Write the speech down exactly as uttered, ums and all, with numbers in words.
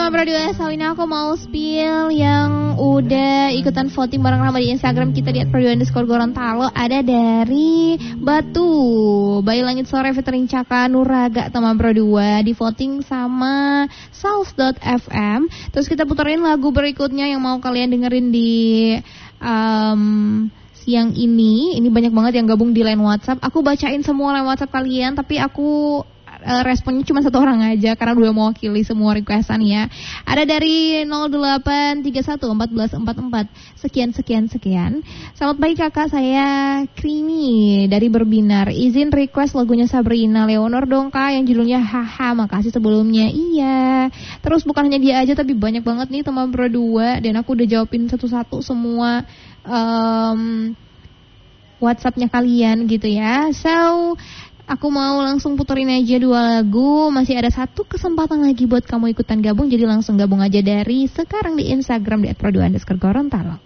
teman berdua, so ini aku mau spill yang udah ikutan voting bareng sama di Instagram kita di at produa underscore Gorontalo. Ada dari Batu, Bayu Langit Sore featuring Caka Nuraga teman berdua, di voting sama South dot f m. Terus kita puterin lagu berikutnya yang mau kalian dengerin di um, siang ini. Ini banyak banget yang gabung di line WhatsApp. Aku bacain semua line WhatsApp kalian, tapi aku responnya cuma satu orang aja karena udah mewakili semua requestan ya. Ada dari nol delapan tiga satu empat satu empat empat sekian sekian sekian. Selamat pagi kakak, saya Creamy dari Berbinar. Izin request lagunya Sabrina Leonor dong kak, yang judulnya Haha. Makasih sebelumnya. Iya. Terus bukan hanya dia aja tapi banyak banget nih teman berdua, dan aku udah jawabin satu-satu semua um, WhatsAppnya kalian gitu ya. So aku mau langsung puterin aja dua lagu. Masih ada satu kesempatan lagi buat kamu ikutan gabung. Jadi langsung gabung aja dari sekarang di Instagram di at produa underscore Gorontalo.